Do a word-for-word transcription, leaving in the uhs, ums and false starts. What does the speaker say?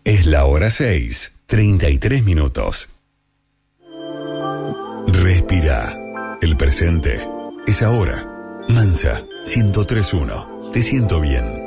Es la hora seis, treinta y tres minutos. Respira. El presente es ahora. Mansa, ciento tres punto uno. Te siento bien.